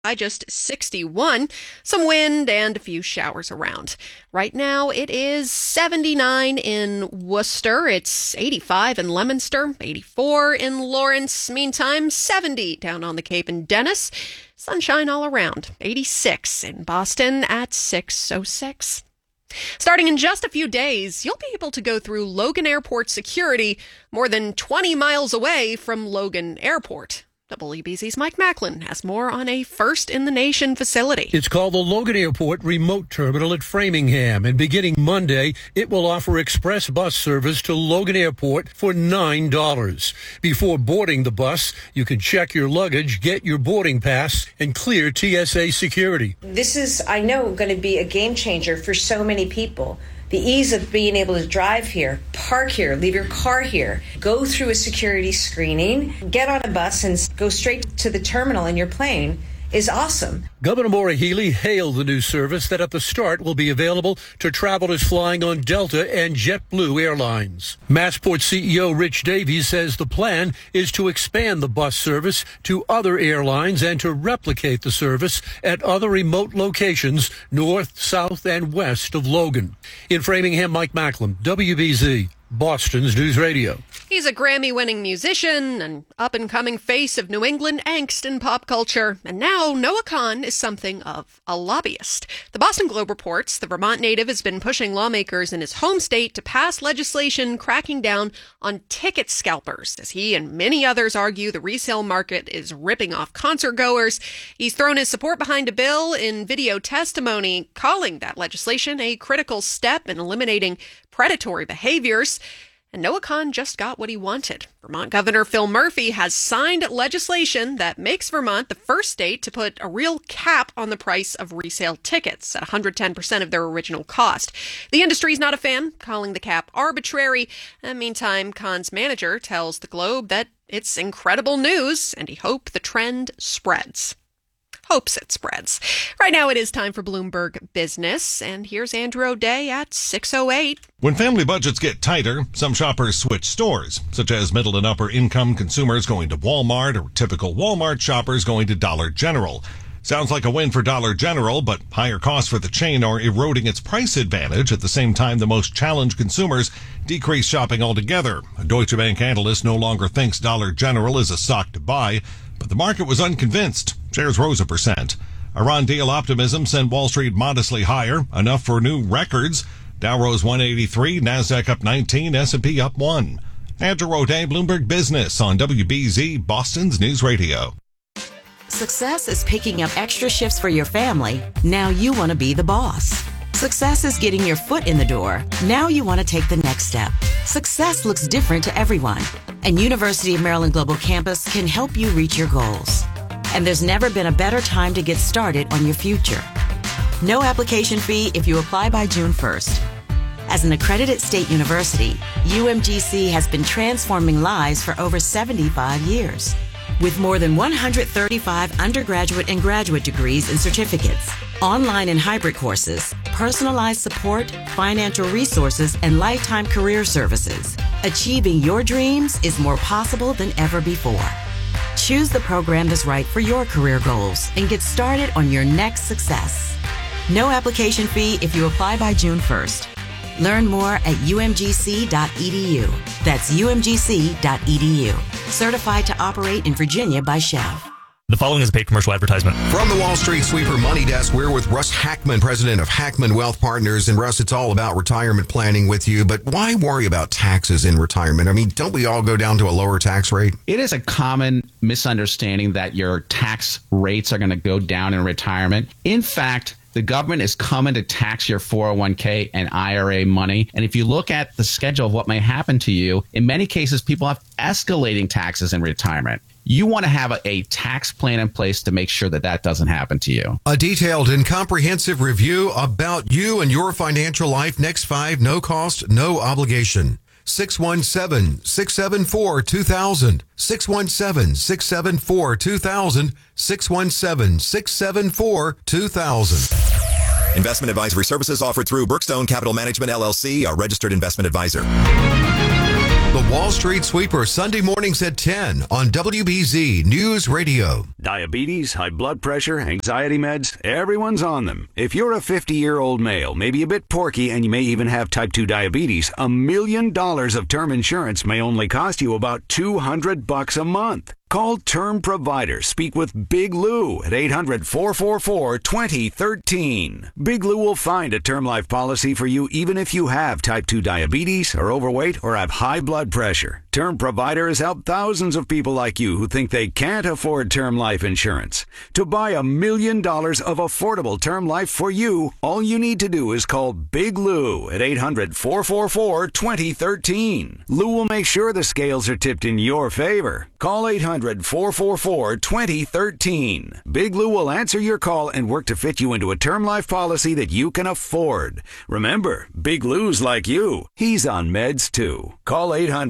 By just 61, some wind and a few showers around. Right now it is 79 in Worcester, it's 85 in Leominster, 84 in Lawrence, meantime 70 down on the Cape in Dennis. Sunshine all around, 86 in Boston at 6:06. Starting in just a few days, you'll be able to go through Logan Airport security more than 20 miles away from Logan Airport. WBZ's Mike Macklin has more on a first-in-the-nation facility. It's called the Logan Airport Remote Terminal at Framingham, and beginning Monday, it will offer express bus service to Logan Airport for $9. Before boarding the bus, you can check your luggage, get your boarding pass, and clear TSA security. This is, I know, going to be a game changer for so many people. The ease of being able to drive here, park here, leave your car here, go through a security screening, get on a bus and go straight to the terminal in your plane is awesome. Governor Maura Healey hailed the new service that at the start will be available to travelers flying on Delta and JetBlue Airlines. Massport CEO Rich Davies says the plan is to expand the bus service to other airlines and to replicate the service at other remote locations north, south, and west of Logan. In Framingham, Mike Macklin, WBZ, Boston's News Radio. He's a Grammy-winning musician, an up-and-coming face of New England angst in pop culture, and now Noah Kahan is something of a lobbyist. The Boston Globe reports the Vermont native has been pushing lawmakers in his home state to pass legislation cracking down on ticket scalpers, as he and many others argue the resale market is ripping off concertgoers. He's thrown his support behind a bill in video testimony, calling that legislation a critical step in eliminating predatory behaviors. And Noah Kahan just got what he wanted. Vermont Governor Phil Murphy has signed legislation that makes Vermont the first state to put a real cap on the price of resale tickets at 110% of their original cost. The industry's not a fan, calling the cap arbitrary. Meantime, Kahan's manager tells the Globe that it's incredible news and he hopes the trend spreads. Hopes it spreads. Right now it is time for Bloomberg Business, and here's Andrew O'Day at 6:08. When family budgets get tighter, some shoppers switch stores, such as middle and upper income consumers going to Walmart or typical Walmart shoppers going to Dollar General. Sounds like a win for Dollar General, but higher costs for the chain are eroding its price advantage. At the same time, the most challenged consumers decrease shopping altogether. A Deutsche Bank analyst no longer thinks Dollar General is a stock to buy, but the market was unconvinced. Shares rose 1%. Iran deal optimism sent Wall Street modestly higher, enough for new records. Dow rose 183, Nasdaq up 19, S&P up 1. Andrew O'Day, Bloomberg Business on WBZ, Boston's News Radio. Success is picking up extra shifts for your family. Now you want to be the boss. Success is getting your foot in the door. Now you want to take the next step. Success looks different to everyone, and University of Maryland Global Campus can help you reach your goals. And there's never been a better time to get started on your future. No application fee if you apply by June 1st. As an accredited state university, UMGC has been transforming lives for over 75 years. With more than 135 undergraduate and graduate degrees and certificates, online and hybrid courses, personalized support, financial resources, and lifetime career services, achieving your dreams is more possible than ever before. Choose the program that's right for your career goals and get started on your next success. No application fee if you apply by June 1st. Learn more at umgc.edu. That's umgc.edu. Certified to operate in Virginia by Chev. The following is a paid commercial advertisement. From the Wall Street Sweeper Money Desk, we're with Russ Hackman, president of Hackman Wealth Partners. And Russ, it's all about retirement planning with you, but why worry about taxes in retirement? I mean, don't we all go down to a lower tax rate? It is a common misunderstanding that your tax rates are going to go down in retirement. In fact, the government is coming to tax your 401k and IRA money. And if you look at the schedule of what may happen to you, in many cases, people have escalating taxes in retirement. You want to have a tax plan in place to make sure that that doesn't happen to you. A detailed and comprehensive review about you and your financial life. Next 5, no cost, no obligation. 617-674-2000. 617-674-2000. 617-674-2000. Investment advisory services offered through Brookstone Capital Management, LLC, a registered investment advisor. The The Wall Street Sweeper, Sunday mornings at 10 on WBZ News Radio. Diabetes, high blood pressure, anxiety meds, everyone's on them. If you're a 50-year-old male, maybe a bit porky, and you may even have type 2 diabetes, $1 million of term insurance may only cost you about $200 a month. Call Term Provider. Speak with Big Lou at 800-444-2013. Big Lou will find a term life policy for you even if you have type 2 diabetes, are overweight, or have high blood pressure. Term Provider has helped thousands of people like you who think they can't afford term life insurance. To buy $1 million of affordable term life for you, all you need to do is call Big Lou at 800-444-2013. Lou will make sure the scales are tipped in your favor. Call 800-444-2013. Big Lou will answer your call and work to fit you into a term life policy that you can afford. Remember, Big Lou's like you. He's on meds too. Call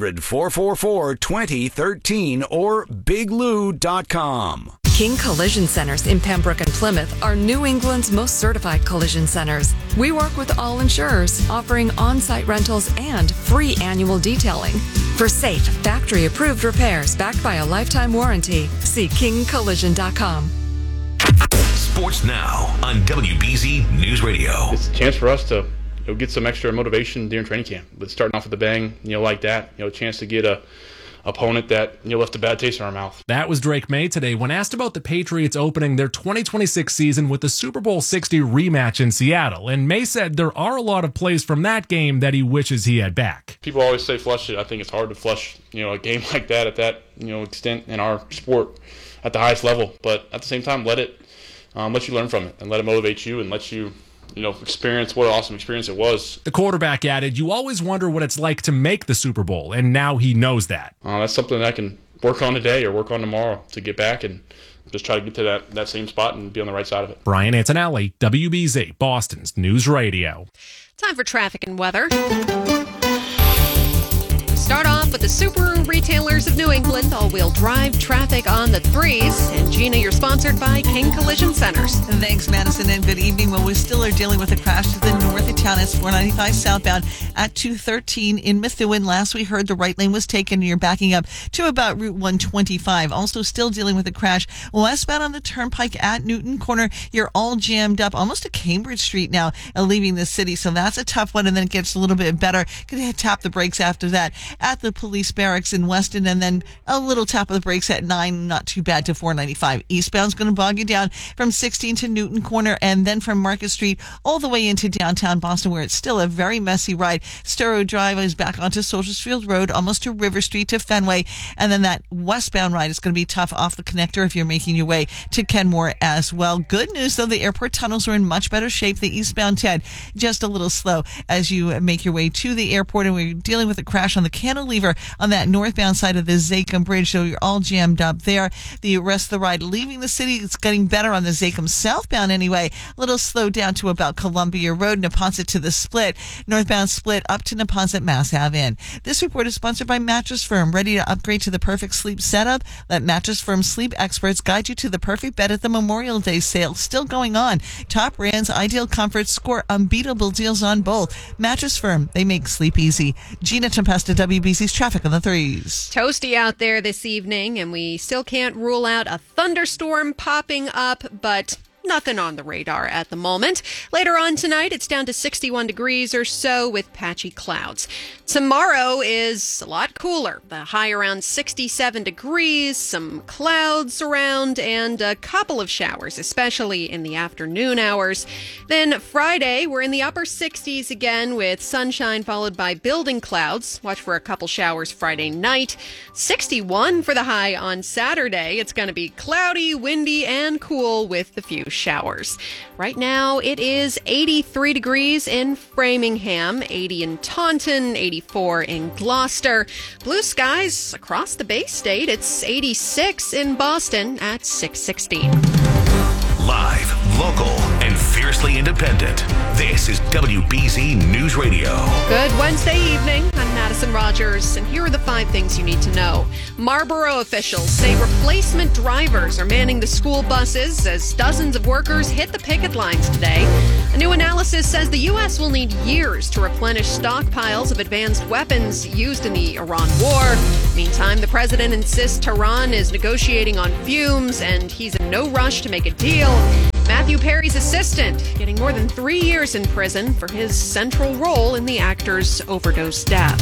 800-444-2013 or biglou.com. King Collision Centers in Pembroke and Plymouth are New England's most certified collision centers. We work with all insurers, offering on-site rentals and free annual detailing. For safe, factory-approved repairs backed by a lifetime warranty, see kingcollision.com. Sports Now on WBZ News Radio. It's a chance for us to get some extra motivation during training camp. But starting off with a bang, like that, a chance to get a opponent that left a bad taste in our mouth. That was Drake May today when asked about the Patriots opening their 2026 season with the Super Bowl 60 rematch in Seattle. And May said there are a lot of plays from that game that he wishes he had back. People always say flush it. I think it's hard to flush, a game like that at that, extent in our sport at the highest level. But at the same time, let you learn from it and let it motivate you and let you experience what an awesome experience it was. The quarterback added, "You always wonder what it's like to make the Super Bowl, and now he knows that." That's something that I can work on today or work on tomorrow to get back and just try to get to that same spot and be on the right side of it. Brian Antonelli, WBZ, Boston's News Radio. Time for traffic and weather. Start off with the Subaru retailers of New England, all-wheel drive traffic on the 3s. And Gina, you're sponsored by King Collision Centers. Thanks, Madison, and good evening. Well, we still are dealing with a crash to the north of town. It's 495 southbound at 213 in Methuen. Last we heard, the right lane was taken, and you're backing up to about Route 125. Also still dealing with a crash westbound on the Turnpike at Newton Corner. You're all jammed up almost to Cambridge Street now, leaving the city. So that's a tough one, and then it gets a little bit better. Gonna tap the brakes after that at the police barracks in Weston, and then a little tap of the brakes at 9, not too bad, to 495. Eastbound's going to bog you down from 16 to Newton Corner, and then from Market Street all the way into downtown Boston, where it's still a very messy ride. Storrow Drive is back onto Soldiers Field Road, almost to River Street to Fenway, and then that westbound ride is going to be tough off the connector if you're making your way to Kenmore as well. Good news, though, the airport tunnels are in much better shape. The eastbound 10 just a little slow as you make your way to the airport, and we're dealing with a crash on the Cantilever on that northbound side of the Zachem Bridge, so you're all jammed up there. The rest of the ride leaving the city, it's getting better on the Zachem southbound anyway. A little slowed down to about Columbia Road, Neponset to the Split, northbound Split up to Neponset Mass Ave in. This report is sponsored by Mattress Firm. Ready to upgrade to the perfect sleep setup? Let Mattress Firm sleep experts guide you to the perfect bed at the Memorial Day sale still going on. Top brands, ideal comfort, score unbeatable deals on both. Mattress Firm, they make sleep easy. Gina Tempesta, WBC's traffic on the 3s. Toasty out there this evening, and we still can't rule out a thunderstorm popping up, but nothing on the radar at the moment. Later on tonight, it's down to 61 degrees or so with patchy clouds. Tomorrow is a lot cooler. The high around 67 degrees, some clouds around, and a couple of showers, especially in the afternoon hours. Then Friday, we're in the upper 60s again with sunshine followed by building clouds. Watch for a couple showers Friday night. 61 for the high on Saturday. It's going to be cloudy, windy, and cool with the few showers. Right now, it is 83 degrees in Framingham, 80 in Taunton, 84 in Gloucester. Blue skies across the Bay State. It's 86 in Boston at 616. Live, local, and fiercely independent. This is WBZ News Radio. Good Wednesday evening. I'm Madison Rogers, and here are the 5 things you need to know. Marlboro officials say replacement drivers are manning the school buses as dozens of workers hit the picket lines today. A new analysis says the U.S. will need years to replenish stockpiles of advanced weapons used in the Iran war. Meantime, the president insists Tehran is negotiating on fumes, and he's in no rush to make a deal. Matthew Perry's assistant getting more than 3 years in prison for his central role in the actor's overdose death.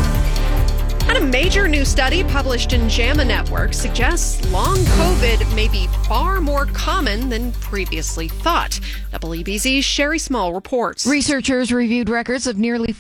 And a major new study published in JAMA Network suggests long COVID may be far more common than previously thought. WBZ's Sherry Small reports. Researchers reviewed records of nearly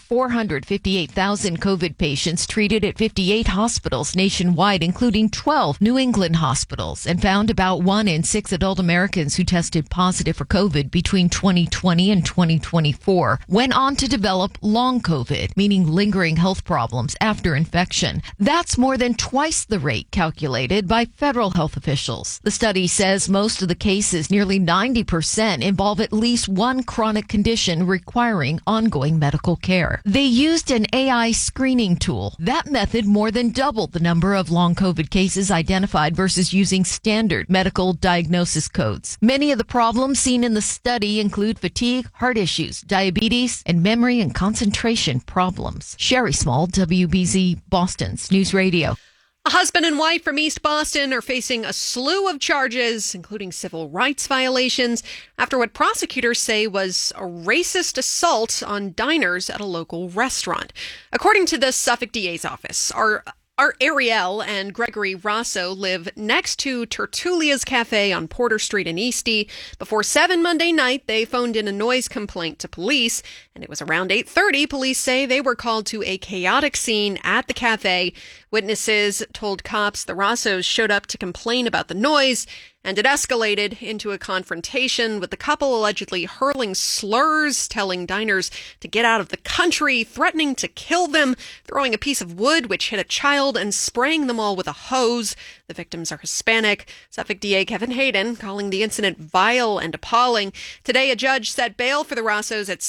458,000 COVID patients treated at 58 hospitals nationwide, including 12 New England hospitals, and found about 1 in 6 adult Americans who tested positive for COVID between 2020 and 2024 went on to develop long COVID, meaning lingering health problems after infection. That's more than twice the rate calculated by federal health officials. The study says most of the cases, nearly 90%, involve at least one chronic condition requiring ongoing medical care. They used an AI screening tool. That method more than doubled the number of long COVID cases identified versus using standard medical diagnosis codes. Many of the problems seen in the study include fatigue, heart issues, diabetes, and memory and concentration problems. Sherry Small, WBZ, Boston's News Radio. A husband and wife from East Boston are facing a slew of charges, including civil rights violations, after what prosecutors say was a racist assault on diners at a local restaurant. According to the Suffolk DA's office, our Ariel and Gregory Rosso live next to Tertulia's Cafe on Porter Street in Eastie. Before 7 Monday night, they phoned in a noise complaint to police, and it was around 8:30. Police say they were called to a chaotic scene at the cafe. Witnesses told cops the Rossos showed up to complain about the noise, and it escalated into a confrontation, with the couple allegedly hurling slurs, telling diners to get out of the country, threatening to kill them, throwing a piece of wood which hit a child, and spraying them all with a hose. The victims are Hispanic. Suffolk DA Kevin Hayden calling the incident vile and appalling. Today, a judge set bail for the Rossos at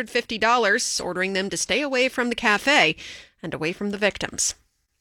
$750, ordering them to stay away from the cafe and away from the victims.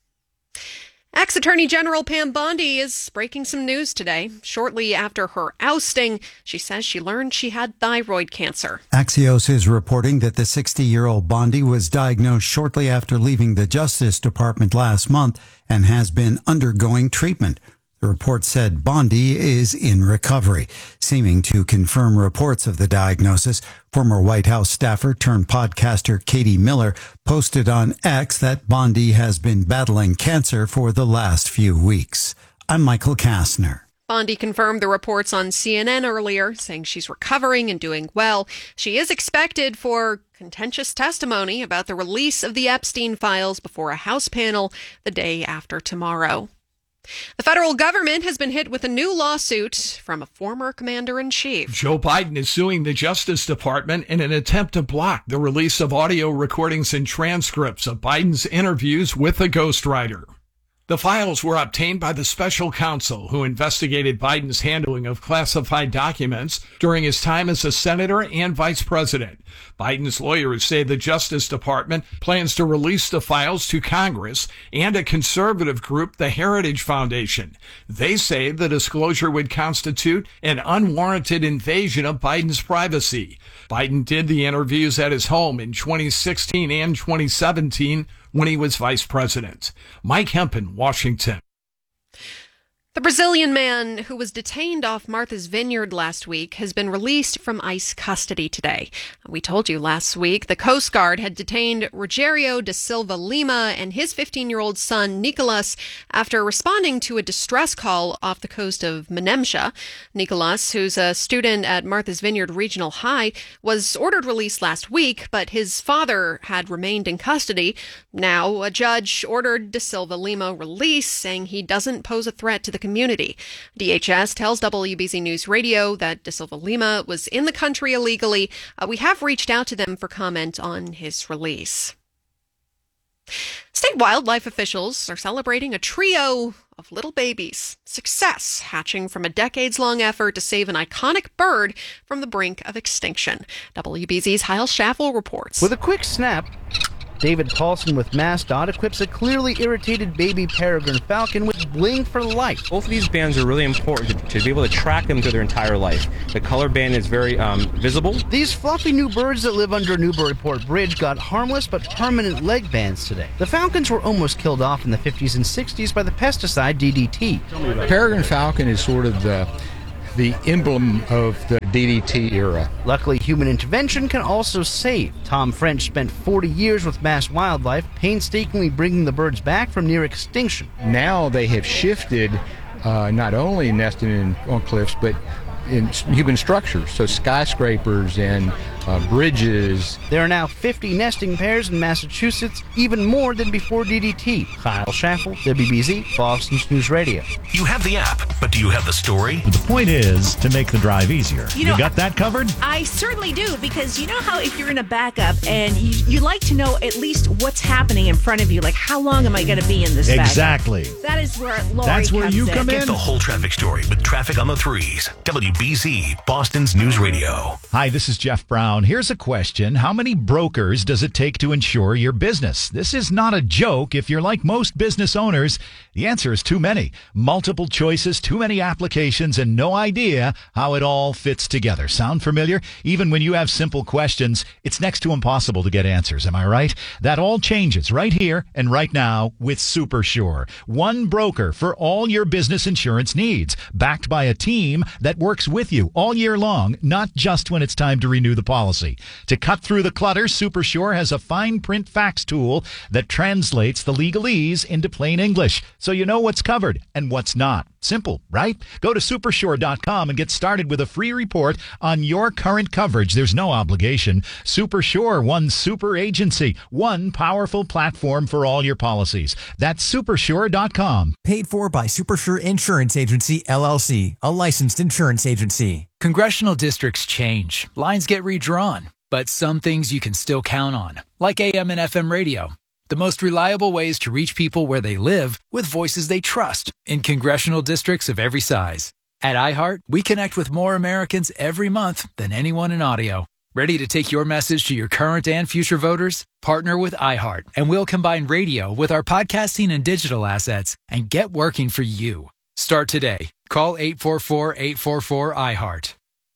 Ex-Attorney General Pam Bondi is breaking some news today. Shortly after her ousting, she says she learned she had thyroid cancer. Axios is reporting that the 60-year-old Bondi was diagnosed shortly after leaving the Justice Department last month and has been undergoing treatment. The report said Bondi is in recovery, seeming to confirm reports of the diagnosis. Former White House staffer turned podcaster Katie Miller posted on X that Bondi has been battling cancer for the last few weeks. I'm Michael Kastner. Bondi confirmed the reports on CNN earlier, saying she's recovering and doing well. She is expected for contentious testimony about the release of the Epstein files before a House panel the day after tomorrow. The federal government has been hit with a new lawsuit from a former commander-in-chief. Joe Biden is suing the Justice Department in an attempt to block the release of audio recordings and transcripts of Biden's interviews with a ghostwriter. The files were obtained by the special counsel who investigated Biden's handling of classified documents during his time as a senator and vice president. Biden's lawyers say the Justice Department plans to release the files to Congress and a conservative group, the Heritage Foundation. They say the disclosure would constitute an unwarranted invasion of Biden's privacy. Biden did the interviews at his home in 2016 and 2017 when he was vice president. Mike Hempen, Washington. The Brazilian man who was detained off Martha's Vineyard last week has been released from ICE custody today. We told you last week the Coast Guard had detained Rogério da Silva Lima and his 15-year-old son, Nicolas, after responding to a distress call off the coast of Menemsha. Nicolas, who's a student at Martha's Vineyard Regional High, was ordered released last week, but his father had remained in custody. Now, a judge ordered da Silva Lima released, saying he doesn't pose a threat to the community. DHS tells WBZ News Radio that Da Silva Lima was in the country illegally. We have reached out to them for comment on his release. State wildlife officials are celebrating a trio of little babies. Success hatching from a decades-long effort to save an iconic bird from the brink of extinction. WBZ's Hyle Schaffel reports. With a quick snap, David Paulson with MassDOT equips a clearly irritated baby peregrine falcon with bling for life. Both of these bands are really important to be able to track them through their entire life. The color band is very visible. These fluffy new birds that live under Newburyport Bridge got harmless but permanent leg bands today. The falcons were almost killed off in the 50s and 60s by the pesticide DDT. Peregrine falcon is sort of the emblem of the DDT era. Luckily, human intervention can also save. Tom French spent 40 years with Mass Wildlife, painstakingly bringing the birds back from near extinction. Now they have shifted not only nesting on cliffs, but in human structures, so skyscrapers and bridges. There are now 50 nesting pairs in Massachusetts, even more than before DDT. Hyle Schaffel, WBZ, Boston's News Radio. You have the app, but do you have the story? The point is to make the drive easier. You know, got that covered? I certainly do, because you know how if you're in a backup and you like to know at least what's happening in front of you, like how long am I going to be in this backup? Exactly. That is where Lori That's where comes you in. come Get in. the whole traffic story with Traffic on the Threes. WBZ, Boston's News Radio. Hi, this is Jeff Brown. Here's a question. How many brokers does it take to insure your business? This is not a joke. If you're like most business owners, the answer is too many. Multiple choices, too many applications, and no idea how it all fits together. Sound familiar? Even when you have simple questions, it's next to impossible to get answers. Am I right? That all changes right here and right now with SuperSure. One broker for all your business insurance needs, backed by a team that works with you all year long, not just when it's time to renew the policy. To cut through the clutter, SuperSure has a fine print fax tool that translates the legalese into plain English, so you know what's covered and what's not. Simple, right? Go to supersure.com and get started with a free report on your current coverage. There's no obligation. SuperSure, one super agency, one powerful platform for all your policies. That's supersure.com. Paid for by SuperSure Insurance Agency, LLC, a licensed insurance agency. Congressional districts change. Lines get redrawn. But some things you can still count on, like AM and FM radio. The most reliable ways to reach people where they live with voices they trust in congressional districts of every size. At iHeart, we connect with more Americans every month than anyone in audio. Ready to take your message to your current and future voters? Partner with iHeart, and we'll combine radio with our podcasting and digital assets and get working for you. Start today. Call 844-844-iHeart.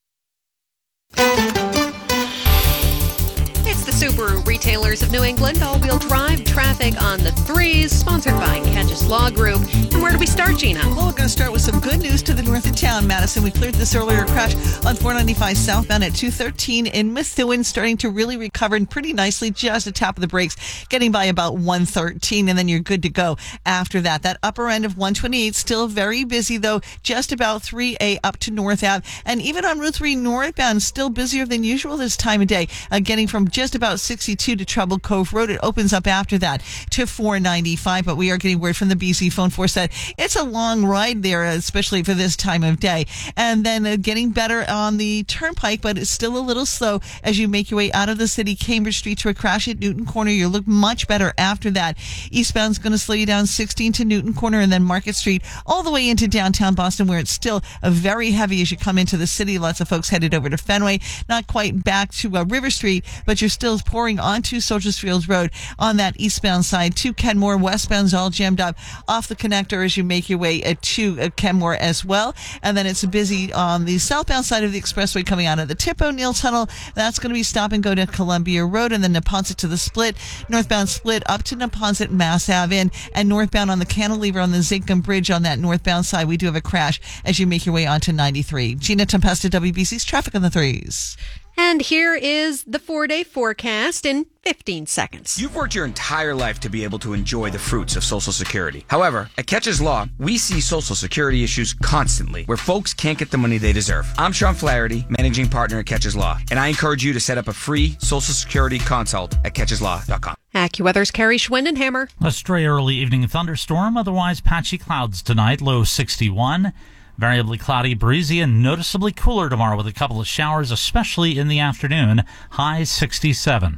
It's the Subaru Retailers of New England all-wheel drive traffic on the Threes, sponsored by Hedges Law Group. And where do we start, Gina? Well, we're going to start with some good news to the north of town, Madison. We cleared this earlier crash on 495 southbound at 213 in Methuen, starting to really recover pretty nicely, just at top of the brakes, getting by about 113, and then you're good to go after that. That upper end of 128, still very busy, though, just about 3A up to North Ave. And even on Route 3 northbound, still busier than usual this time of day, getting from just about 62 to Troubled Cove Road. It opens up after that to 495, but we are getting word from the BC phone force that it's a long ride there, especially for this time of day. And then getting better on the turnpike, but it's still a little slow as you make your way out of the city, Cambridge Street to a crash at Newton Corner. You look much better after that. Eastbound's going to slow you down 16 to Newton Corner and then Market Street all the way into downtown Boston, where it's still very heavy as you come into the city. Lots of folks headed over to Fenway, not quite back to River Street, but you're still pouring onto Soldiers Field Road on that eastbound side to Kenmore. Westbound's all jammed up off the connector as you make your way to Kenmore as well. And then it's busy on the southbound side of the expressway coming out of the Tip O'Neill Tunnel. That's going to be stop and go to Columbia Road, and then Neponset to the Split, northbound Split up to Neponset, Mass Ave in, and northbound on the Cantilever on the Zinkham Bridge on that northbound side. We do have a crash as you make your way onto 93. Gina Tempesta, WBC's Traffic on the Threes. And here is the 4-day forecast in 15 seconds. You've worked your entire life to be able to enjoy the fruits of Social Security. However, at Catches Law, we see Social Security issues constantly where folks can't get the money they deserve. I'm Sean Flaherty, managing partner at Catches Law, and I encourage you to set up a free Social Security consult at catcheslaw.com. AccuWeather's Carrie Schwindenhammer. A stray early evening thunderstorm, otherwise patchy clouds tonight, low 61. Variably cloudy, breezy, and noticeably cooler tomorrow with a couple of showers, especially in the afternoon, high 67.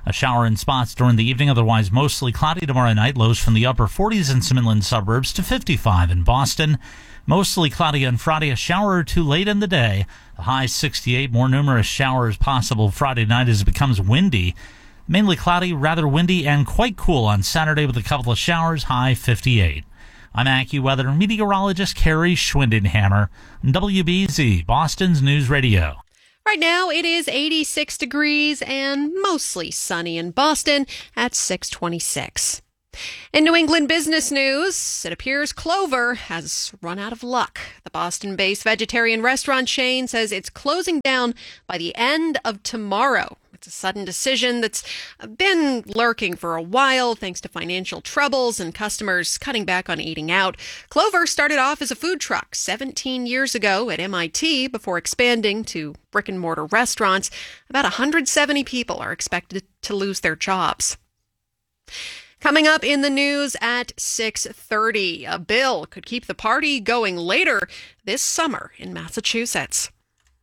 A shower in spots during the evening, otherwise mostly cloudy tomorrow night. Lows from the upper 40s in some inland suburbs to 55 in Boston. Mostly cloudy on Friday, a shower or two late in the day. The high 68, more numerous showers possible Friday night as it becomes windy. Mainly cloudy, rather windy, and quite cool on Saturday with a couple of showers, high 58. I'm AccuWeather meteorologist Carrie Schwindenhammer, WBZ, Boston's News Radio. Right now, it is 86 degrees and mostly sunny in Boston at 6:26. In New England business news, it appears Clover has run out of luck. The Boston-based vegetarian restaurant chain says it's closing down by the end of tomorrow. It's a sudden decision that's been lurking for a while thanks to financial troubles and customers cutting back on eating out. Clover started off as a food truck 17 years ago at MIT before expanding to brick-and-mortar restaurants. About 170 people are expected to lose their jobs. Coming up in the news at 6:30, a bill could keep the party going later this summer in Massachusetts.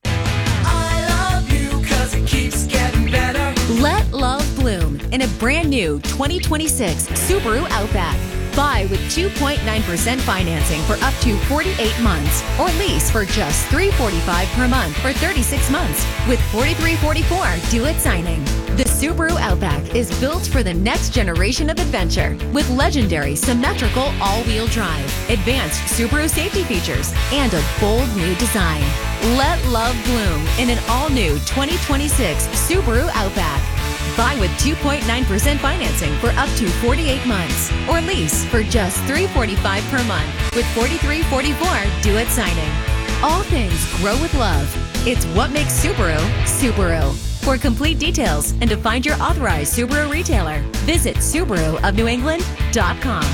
Let love bloom in a brand new 2026 Subaru Outback. Buy with 2.9% financing for up to 48 months or lease for just $345 per month for 36 months with $43.44 due at signing. The Subaru Outback is built for the next generation of adventure with legendary symmetrical all-wheel drive, advanced Subaru safety features, and a bold new design. Let love bloom in an all-new 2026 Subaru Outback. Buy with 2.9% financing for up to 48 months or lease for just $345 per month with $43.44 due at signing. All things grow with love. It's what makes Subaru, Subaru. For complete details and to find your authorized Subaru retailer, visit SubaruofNewEngland.com.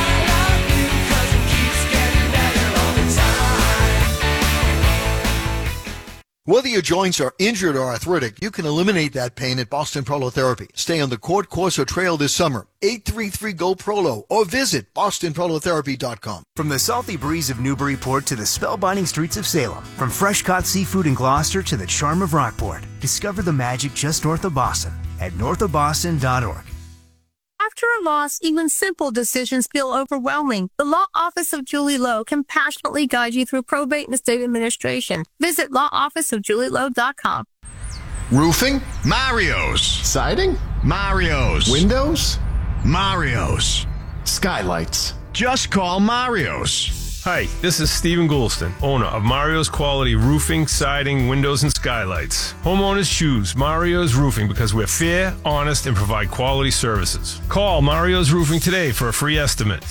Whether your joints are injured or arthritic, you can eliminate that pain at Boston Prolotherapy. Stay on the court, course, or trail this summer. 833-GO-PROLO or visit bostonprolotherapy.com. From the salty breeze of Newburyport to the spellbinding streets of Salem, from fresh-caught seafood in Gloucester to the charm of Rockport, discover the magic just north of Boston at northofboston.org. After a loss, even simple decisions feel overwhelming. The Law Office of Julie Lowe can passionately guide you through probate and estate administration. Visit lawofficeofjulielowe.com. Roofing? Mario's. Siding? Mario's. Windows? Mario's. Skylights? Just call Mario's. Hi, this is Stephen Goulston, owner of Mario's Quality Roofing, Siding, Windows, and Skylights. Homeowners choose Mario's Roofing because we're fair, honest, and provide quality services. Call Mario's Roofing today for a free estimate,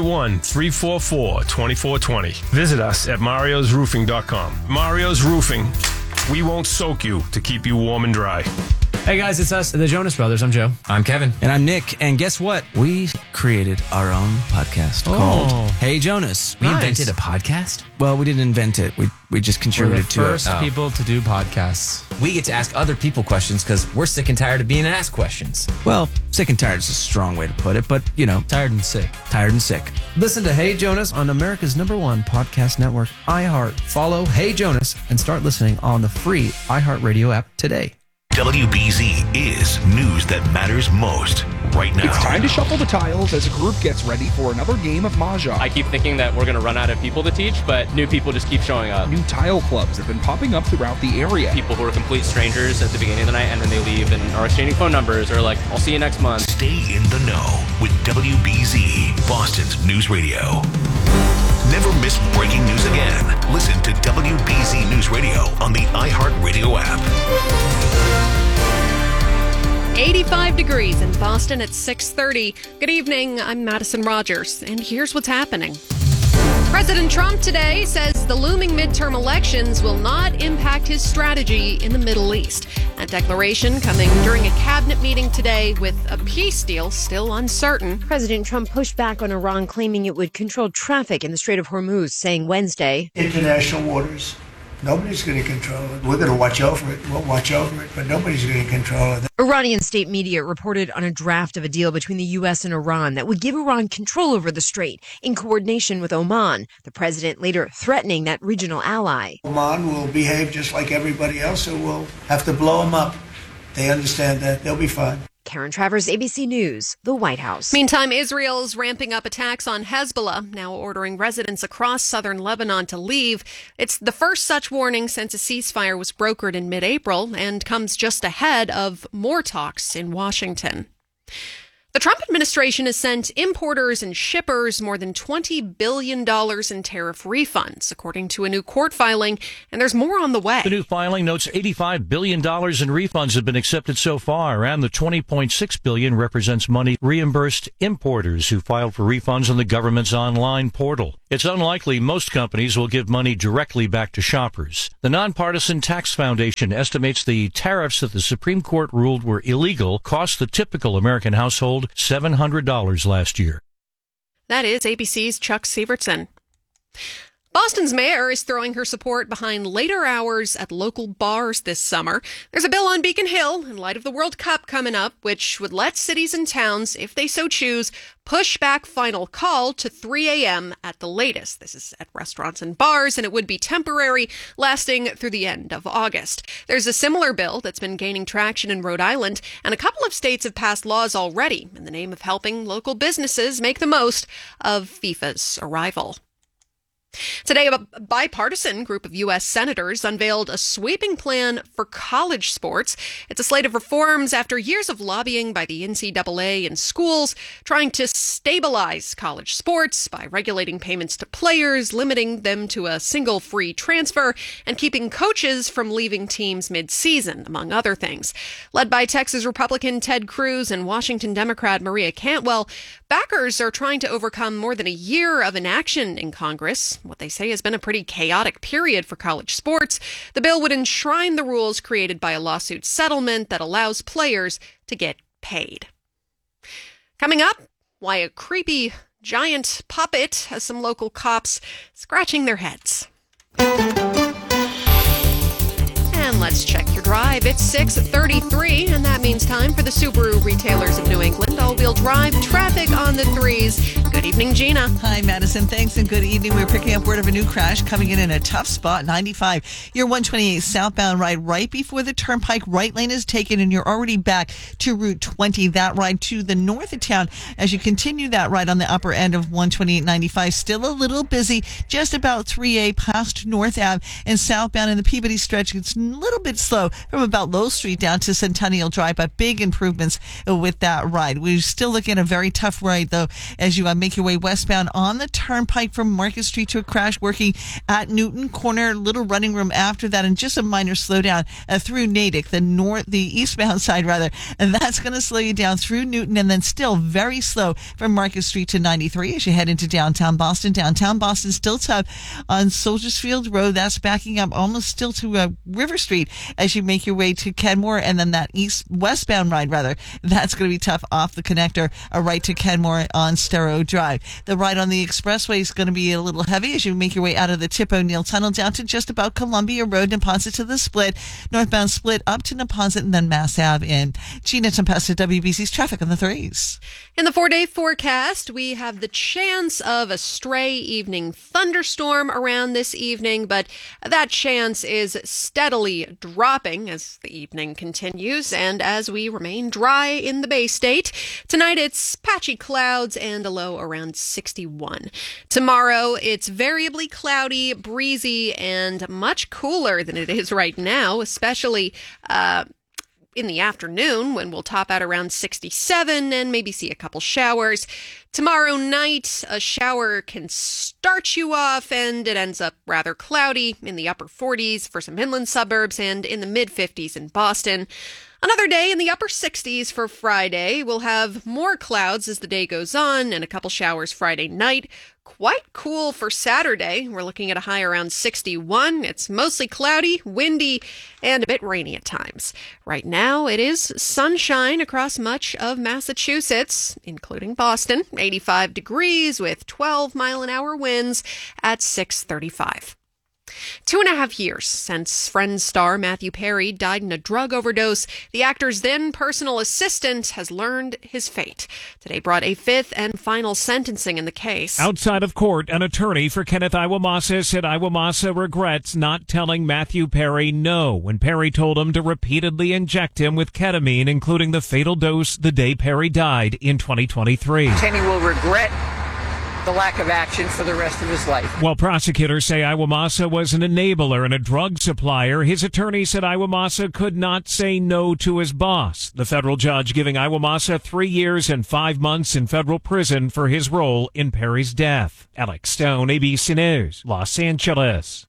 781-344-2420. Visit us at mariosroofing.com. Mario's Roofing, we won't soak you to keep you warm and dry. Hey guys, it's us, the Jonas Brothers. I'm Joe. I'm Kevin. And I'm Nick. And guess what? We created our own podcast called Hey Jonas. We invented a podcast? Well, we didn't invent it. We just contributed to it. We're the first people to do podcasts. We get to ask other people questions because we're sick and tired of being asked questions. Well, sick and tired is a strong way to put it, but, you know. Tired and sick. Tired and sick. Listen to Hey Jonas on America's #1 podcast network, iHeart. Follow Hey Jonas and start listening on the free iHeartRadio app today. WBZ is news that matters most right now. It's time to shuffle the tiles as a group gets ready for another game of Mahjong. I keep thinking that we're going to run out of people to teach, but new people just keep showing up. New tile clubs have been popping up throughout the area. People who are complete strangers at the beginning of the night and then they leave and are exchanging phone numbers or like, I'll see you next month. Stay in the know with WBZ, Boston's News Radio. Never miss breaking news again. Listen to WBZ News Radio on the iHeartRadio app. 85 degrees in Boston at 6:30. Good evening, I'm Madison Rogers, and here's what's happening. President Trump today says the looming midterm elections will not impact his strategy in the Middle East. That declaration coming during a cabinet meeting today with a peace deal still uncertain. President Trump pushed back on Iran, claiming it would control traffic in the Strait of Hormuz, saying Wednesday, international waters. Nobody's going to control it. We're going to watch over it. We'll watch over it, but nobody's going to control it. Iranian state media reported on a draft of a deal between the U.S. and Iran that would give Iran control over the strait in coordination with Oman, the president later threatening that regional ally. Oman will behave just like everybody else, so we'll have to blow them up. They understand that. They'll be fine. Karen Travers, ABC News, the White House. Meantime, Israel is ramping up attacks on Hezbollah, now ordering residents across southern Lebanon to leave. It's the first such warning since a ceasefire was brokered in mid-April and comes just ahead of more talks in Washington. The Trump administration has sent importers and shippers more than $20 billion in tariff refunds, according to a new court filing, and there's more on the way. The new filing notes $85 billion in refunds have been accepted so far, and the $20.6 billion represents money reimbursed importers who filed for refunds on the government's online portal. It's unlikely most companies will give money directly back to shoppers. The Nonpartisan Tax Foundation estimates the tariffs that the Supreme Court ruled were illegal cost the typical American household $700 last year. That is ABC's Chuck Sievertson. Boston's mayor is throwing her support behind later hours at local bars this summer. There's a bill on Beacon Hill in light of the World Cup coming up, which would let cities and towns, if they so choose, push back final call to 3 a.m. at the latest. This is at restaurants and bars, and it would be temporary, lasting through the end of August. There's a similar bill that's been gaining traction in Rhode Island, and a couple of states have passed laws already in the name of helping local businesses make the most of FIFA's arrival. Today, a bipartisan group of U.S. senators unveiled a sweeping plan for college sports. It's a slate of reforms after years of lobbying by the NCAA and schools, trying to stabilize college sports by regulating payments to players, limiting them to a single free transfer, and keeping coaches from leaving teams mid-season, among other things. Led by Texas Republican Ted Cruz and Washington Democrat Maria Cantwell, backers are trying to overcome more than a year of inaction in Congress. What they say has been a pretty chaotic period for college sports. The bill would enshrine the rules created by a lawsuit settlement that allows players to get paid. Coming up, why a creepy giant puppet has some local cops scratching their heads. And let's check your drive. It's 6:33, and that means time for the Subaru Retailers of New England all-wheel drive traffic on the threes. Good evening, Gina. Hi, Madison. Thanks, and good evening. We're picking up word of a new crash coming in a tough spot, 95. Your 128 southbound ride right before the turnpike. Right lane is taken, and you're already back to Route 20. That ride to the north of town as you continue that ride on the upper end of 128-95. Still a little busy, just about 3A past North Ave, and southbound in the Peabody stretch. It's a little bit slow from about Low Street down to Centennial Drive, but big improvements with that ride. We're still looking at a very tough ride, though, as you make your way westbound on the turnpike from Market Street to a crash working at Newton Corner, little running room after that, and just a minor slowdown through Natick, the eastbound side rather, and that's going to slow you down through Newton, and then still very slow from Market Street to 93 as you head into downtown Boston. Downtown Boston still tough on Soldiers Field Road. That's backing up almost still to River Street as you make your way to Kenmore, and then that westbound ride rather, that's going to be tough off the connector right to Kenmore on Starrow Drive. The ride on the expressway is going to be a little heavy as you make your way out of the Tip O'Neill Tunnel down to just about Columbia Road, Neponset to the Split, northbound Split up to Neponset, and then Mass Ave in. Gina Tempesta, WBC's traffic on the threes. In the 4-day forecast, we have the chance of a stray evening thunderstorm around this evening, but that chance is steadily dropping as the evening continues and as we remain dry in the Bay State. Tonight, it's patchy clouds and a low around 61. Tomorrow, it's variably cloudy, breezy, and much cooler than it is right now, especially in the afternoon when we'll top out around 67 and maybe see a couple showers. Tomorrow night, a shower can start you off and it ends up rather cloudy in the upper 40s for some inland suburbs and in the mid 50s in Boston. Another day in the upper 60s for Friday. We'll have more clouds as the day goes on and a couple showers Friday night. Quite cool for Saturday. We're looking at a high around 61. It's mostly cloudy, windy, and a bit rainy at times. Right now, it is sunshine across much of Massachusetts, including Boston. 85 degrees with 12-mile-an-hour winds at 6:35. 2.5 years since Friends star Matthew Perry died in a drug overdose, the actor's then personal assistant has learned his fate. Today brought a fifth and final sentencing in the case. Outside of court, an attorney for Kenneth Iwamasa said Iwamasa regrets not telling Matthew Perry no when Perry told him to repeatedly inject him with ketamine, including the fatal dose the day Perry died in 2023. Kenny will regret the lack of action for the rest of his life. While prosecutors say Iwamasa was an enabler and a drug supplier, his attorney said Iwamasa could not say no to his boss. The federal judge giving Iwamasa 3 years and 5 months in federal prison for his role in Perry's death. Alex Stone, ABC News, Los Angeles.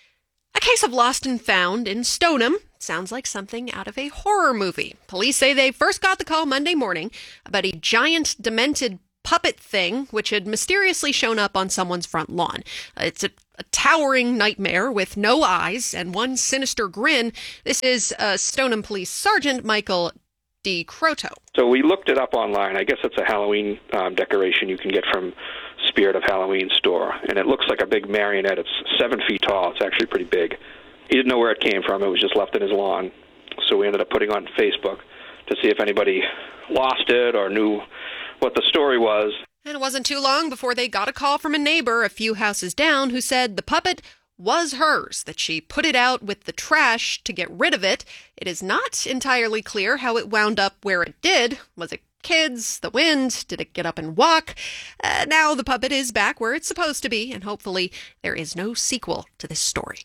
A case of lost and found in Stoneham. Sounds like something out of a horror movie. Police say they first got the call Monday morning about a giant demented puppet thing which had mysteriously shown up on someone's front lawn. It's a towering nightmare with no eyes and one sinister grin. This is Stoneham Police Sergeant Michael DeCroto. So we looked it up online. I guess it's a Halloween decoration you can get from Spirit of Halloween store, and it looks like a big marionette. It's 7 feet tall. It's actually pretty big. He didn't know where it came from. It was just left in his lawn. So we ended up putting it on Facebook to see if anybody lost it or knew what the story was. And it wasn't too long before they got a call from a neighbor a few houses down who said the puppet was hers, that she put it out with the trash to get rid of it. It is not entirely clear how it wound up where it did. Was it kids, the wind? Did it get up and walk? Now the puppet is back where it's supposed to be, and hopefully there is no sequel to this story.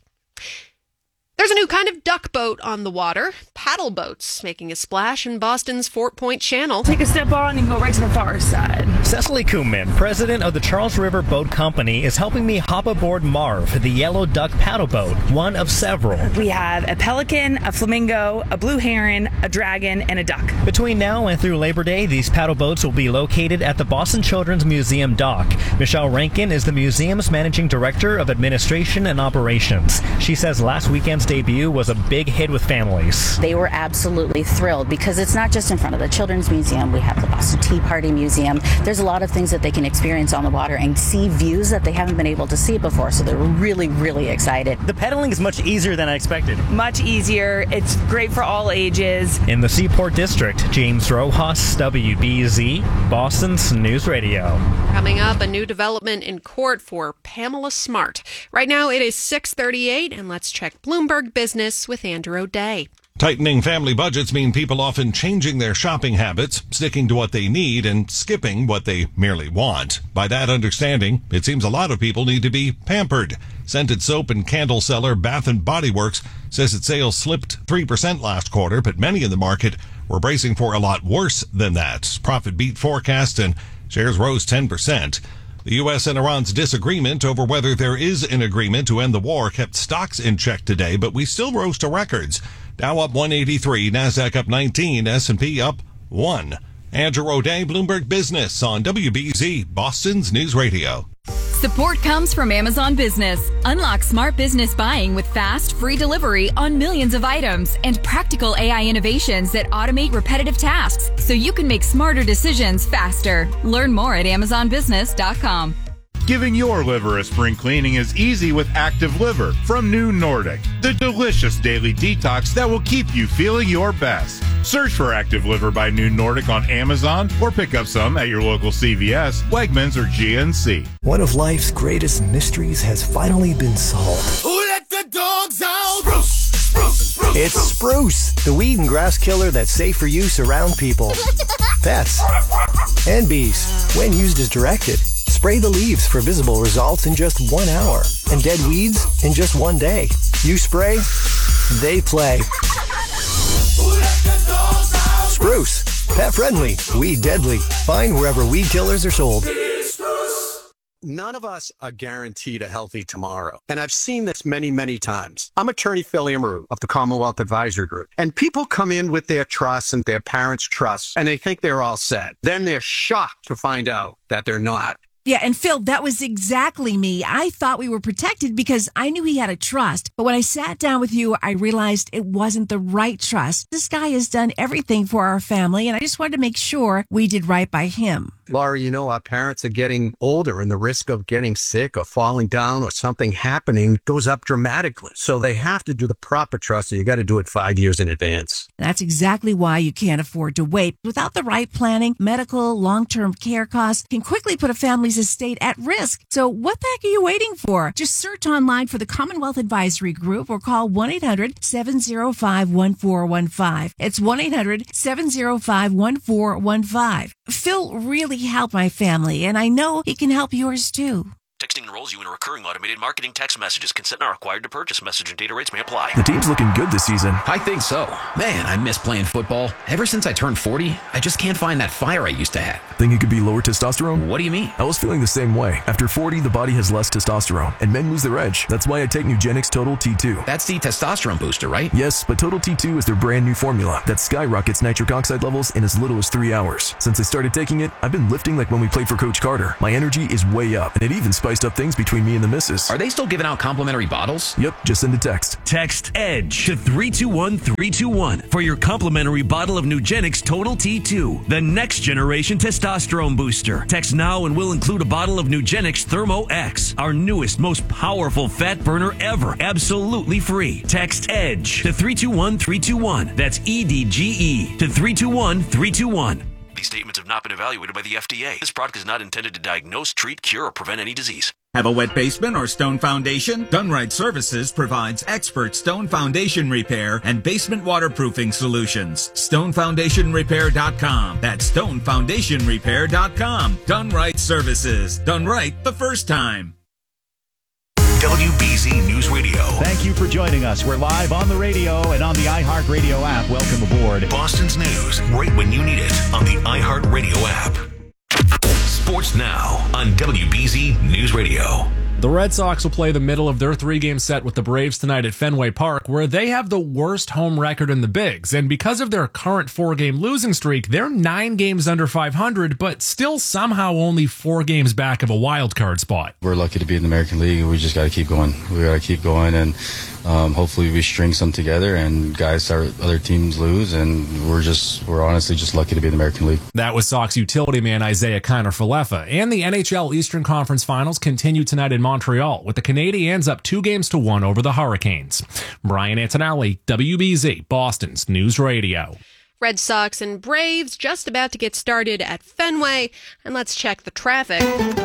There's a new kind of duck boat on the water, paddle boats, making a splash in Boston's Fort Point Channel. Take a step on and go right to the far side. Cecily Kuhlman, president of the Charles River Boat Company, is helping me hop aboard Marv, the yellow duck paddle boat, one of several. We have a pelican, a flamingo, a blue heron, a dragon, and a duck. Between now and through Labor Day, these paddle boats will be located at the Boston Children's Museum dock. Michelle Rankin is the museum's managing director of administration and operations. She says last weekend's debut was a big hit with families. They were absolutely thrilled because it's not just in front of the Children's Museum. We have the Boston Tea Party Museum. There's a lot of things that they can experience on the water and see views that they haven't been able to see before. So they're really, really excited. The pedaling is much easier than I expected. Much easier. It's great for all ages. In the Seaport District, James Rojas, WBZ, Boston's News Radio. Coming up, a new development in court for Pamela Smart. Right now it is 6:38, and let's check Bloomberg Business with Andrew O'Day. Tightening family budgets mean people often changing their shopping habits, sticking to what they need and skipping what they merely want. By that understanding, it seems a lot of people need to be pampered. Scented soap and candle seller Bath & Body Works says its sales slipped 3% last quarter, but many in the market were bracing for a lot worse than that. Profit beat forecast and shares rose 10%. The U.S. and Iran's disagreement over whether there is an agreement to end the war kept stocks in check today, but we still rose to records. Dow up 183, NASDAQ up 19, S&P up 1. Andrew O'Day, Bloomberg Business on WBZ, Boston's News Radio. Support comes from Amazon Business. Unlock smart business buying with fast, free delivery on millions of items and practical AI innovations that automate repetitive tasks so you can make smarter decisions faster. Learn more at AmazonBusiness.com. Giving your liver a spring cleaning is easy with Active Liver from New Nordic, the delicious daily detox that will keep you feeling your best. Search for Active Liver by New Nordic on Amazon or pick up some at your local CVS, Wegmans, or GNC. One of life's greatest mysteries has finally been solved. Who let the dogs out? Spruce, spruce, spruce. It's Spruce, the weed and grass killer that's safe for use around people, pets, and bees when used as directed. Spray the leaves for visible results in just 1 hour and dead weeds in just 1 day. You spray, they play. Spruce, pet friendly, weed deadly. Find wherever weed killers are sold. None of us are guaranteed a healthy tomorrow. And I've seen this many, many times. I'm attorney Phil Amaru of the Commonwealth Advisory Group. And people come in with their trusts and their parents' trusts, and they think they're all set. Then they're shocked to find out that they're not. Yeah, and Phil, that was exactly me. I thought we were protected because I knew he had a trust. But when I sat down with you, I realized it wasn't the right trust. This guy has done everything for our family, and I just wanted to make sure we did right by him. Laura, you know, our parents are getting older and the risk of getting sick or falling down or something happening goes up dramatically. So they have to do the proper trust, and you got to do it 5 years in advance. That's exactly why you can't afford to wait. Without the right planning, medical, long-term care costs can quickly put a family's estate at risk. So what the heck are you waiting for? Just search online for the Commonwealth Advisory Group or call 1-800-705-1415. It's 1-800-705-1415. Phil really helped my family, and I know he can help yours too. Texting enrolls you in a recurring automated marketing text messages. Consent not required to purchase. Message and data rates may apply. The team's looking good this season. I think so. Man, I miss playing football. Ever since I turned 40, I just can't find that fire I used to have. Think it could be lower testosterone? What do you mean? I was feeling the same way. After 40, the body has less testosterone, and men lose their edge. That's why I take Nugenix Total T2. That's the testosterone booster, right? Yes, but Total T2 is their brand new formula that skyrockets nitric oxide levels in as little as 3 hours. Since I started taking it, I've been lifting like when we played for Coach Carter. My energy is way up, and it even spiced up things between me and the missus. Are they still giving out complimentary bottles? Yep, just send a text. Text EDGE to 321-321 for your complimentary bottle of Nugenix Total T2, the next generation testosterone booster. Text now and we'll include a bottle of Nugenix Thermo X, our newest, most powerful fat burner ever, absolutely free. Text EDGE to 321-321. That's EDGE to 321-321. These statements have not been evaluated by the FDA. This product is not intended to diagnose, treat, cure, or prevent any disease. Have a wet basement or stone foundation? Done Right Services provides expert stone foundation repair and basement waterproofing solutions. StoneFoundationRepair.com. That's StoneFoundationRepair.com. Done Right Services. Done right the first time. WBZ News Radio. Thank you for joining us. We're live on the radio and on the iHeartRadio app. Welcome aboard. Boston's news right when you need it on the iHeartRadio app. Sports now on WBZ News Radio. The Red Sox will play the middle of their 3-game set with the Braves tonight at Fenway Park, where they have the worst home record in the Bigs. And because of their current 4-game losing streak, they're 9 games under 500, but still somehow only 4 games back of a wild card spot. We're lucky to be in the American League. We just got to keep going. We got to keep going, and hopefully we string some together and guys start other teams lose, and we're honestly just lucky to be in the American League. That was Sox utility man Isaiah Kiner-Falefa. And the NHL Eastern Conference Finals continue tonight in Montreal, with the Canadiens up 2-1 over the Hurricanes. Brian Antonelli, WBZ, Boston's News Radio. Red Sox and Braves just about to get started at Fenway, and let's check the traffic.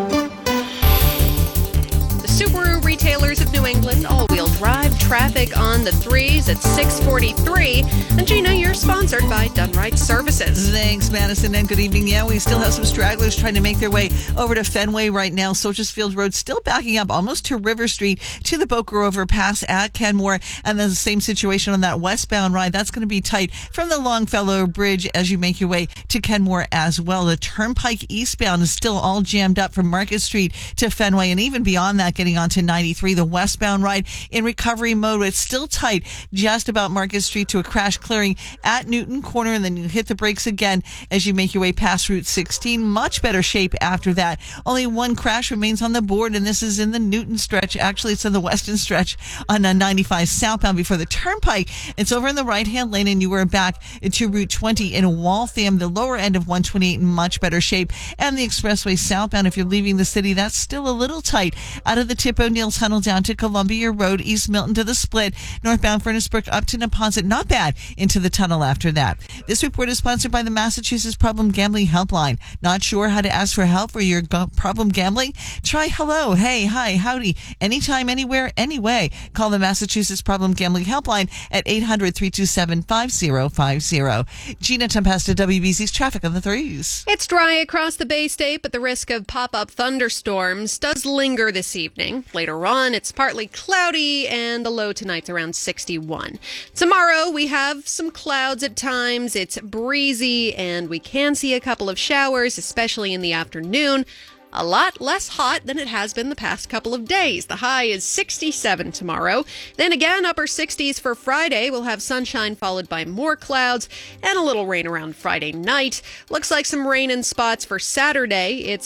Subaru Retailers of New England all-wheel drive traffic on the 3s at 6:43. And Gina, you're sponsored by Done Right Services. Thanks, Madison, and good evening. Yeah, we still have some stragglers trying to make their way over to Fenway right now. Soldiers Field Road still backing up almost to River Street to the Boca Rover Pass at Kenmore. And then the same situation on that westbound ride. That's going to be tight from the Longfellow Bridge as you make your way to Kenmore as well. The Turnpike eastbound is still all jammed up from Market Street to Fenway, and even beyond that, getting onto 93. The westbound ride in recovery mode. It's still tight just about Market Street to a crash clearing at Newton Corner, and then you hit the brakes again as you make your way past Route 16. Much better shape after that. Only one crash remains on the board, and this is in the Newton stretch. Actually, it's in the western stretch on 95 southbound before the Turnpike. It's over in the right-hand lane, and you were back to Route 20 in Waltham. The lower end of 128 in much better shape, and the expressway southbound, if you're leaving the city, that's still a little tight out of the Tip O'Neill Tunnel down to Columbia Road, East Milton to the Split, northbound Furnace Brook up to Neponset. Not bad into the tunnel after that. This report is sponsored by the Massachusetts Problem Gambling Helpline. Not sure how to ask for help for your problem gambling? Try hello, hey, hi, howdy, anytime, anywhere, anyway. Call the Massachusetts Problem Gambling Helpline at 800-327-5050. Gina Tempesta, WBZ's traffic on the 3s. It's dry across the Bay State, but the risk of pop-up thunderstorms does linger this evening. Later on, it's partly cloudy, and the low tonight's around 61. Tomorrow, we have some clouds at times. It's breezy, and we can see a couple of showers, especially in the afternoon. A lot less hot than it has been the past couple of days. The high is 67 tomorrow. Then again, upper 60s for Friday. We'll have sunshine followed by more clouds and a little rain around Friday night. Looks like some rain in spots for Saturday. It's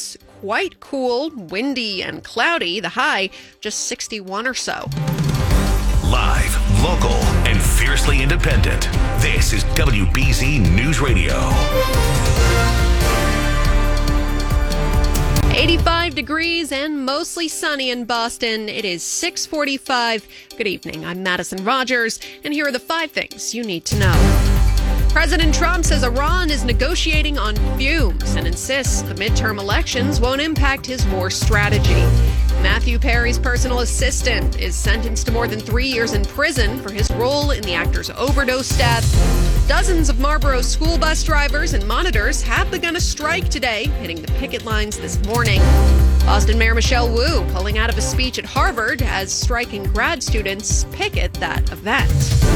quite cool, windy, and cloudy. The high just 61 or so. Live, local, and fiercely independent. This is WBZ News Radio. 85 degrees and mostly sunny in Boston. It is 6:45. Good evening. I'm Madison Rogers, and here are the 5 things you need to know. President Trump says Iran is negotiating on fumes and insists the midterm elections won't impact his war strategy. Matthew Perry's personal assistant is sentenced to more than 3 years in prison for his role in the actor's overdose death. Dozens of Marlboro school bus drivers and monitors have begun a strike today, hitting the picket lines this morning. Boston Mayor Michelle Wu pulling out of a speech at Harvard as striking grad students picket that event.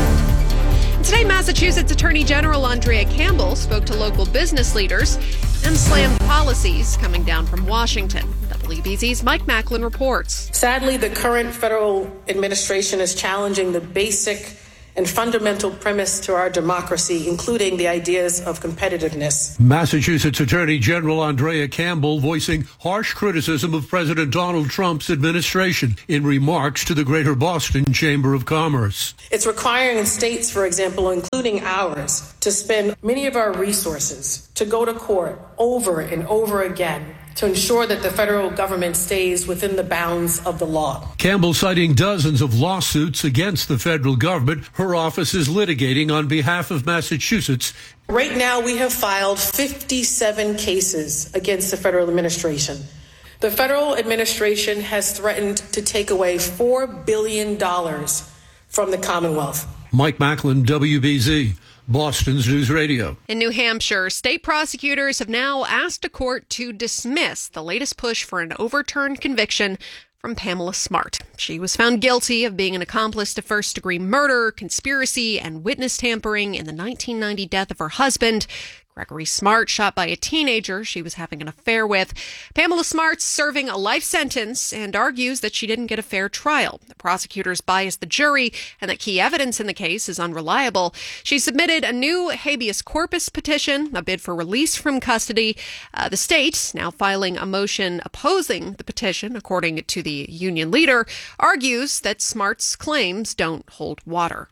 Today, Massachusetts Attorney General Andrea Campbell spoke to local business leaders and slammed policies coming down from Washington. WBZ's Mike Macklin reports. Sadly, the current federal administration is challenging the basic and fundamental premise to our democracy, including the ideas of competitiveness. Massachusetts Attorney General Andrea Campbell voicing harsh criticism of President Donald Trump's administration in remarks to the Greater Boston Chamber of Commerce. It's requiring states, for example, including ours, to spend many of our resources to go to court over and over again to ensure that the federal government stays within the bounds of the law. Campbell citing dozens of lawsuits against the federal government her office is litigating on behalf of Massachusetts. Right now, we have filed 57 cases against the federal administration. The federal administration has threatened to take away $4 billion from the Commonwealth. Mike Macklin, WBZ. Boston's News Radio. In New Hampshire, state prosecutors have now asked a court to dismiss the latest push for an overturned conviction from Pamela Smart. She was found guilty of being an accomplice to first-degree murder, conspiracy, and witness tampering in the 1990 death of her husband, Gregory Smart, shot by a teenager she was having an affair with. Pamela Smart's serving a life sentence and argues that she didn't get a fair trial. The prosecutors biased the jury and that key evidence in the case is unreliable. She submitted a new habeas corpus petition, a bid for release from custody. The state, now filing a motion opposing the petition, according to the union leader, argues that Smart's claims don't hold water.